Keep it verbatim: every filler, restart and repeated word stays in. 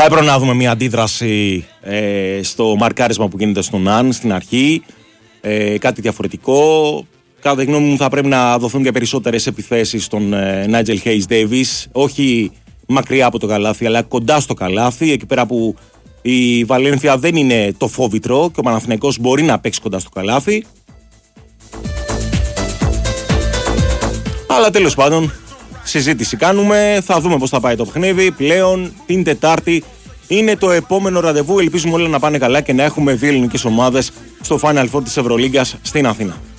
Θα έπρεπε να δούμε μια αντίδραση ε, στο μαρκάρισμα που γίνεται στον Αν στην αρχή. Ε, κάτι διαφορετικό. Κατά τη γνώμη μου θα πρέπει να δοθούν και περισσότερες επιθέσεις στον ε, Nigel Hayes Davis. Όχι μακριά από το καλάθι, αλλά κοντά στο καλάθι. Εκεί πέρα που η Βαλένθια δεν είναι το φόβητρο και ο Παναθηναϊκός μπορεί να παίξει κοντά στο καλάθι. Αλλά τέλος πάντων, συζήτηση κάνουμε. Θα δούμε πώς θα πάει το παιχνίδι. Πλέον την Τετάρτη είναι το επόμενο ραντεβού. Ελπίζουμε όλα να πάνε καλά και να έχουμε δύο ελληνικές ομάδες στο Final Four της Ευρωλίγκας στην Αθήνα.